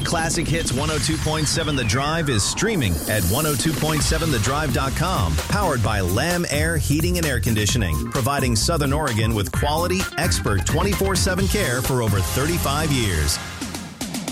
Classic Hits 102.7 The Drive is streaming at 102.7thedrive.com. Powered by Lamb Air Heating and Air Conditioning, providing Southern Oregon with quality, expert 24/7 care for over 35 years.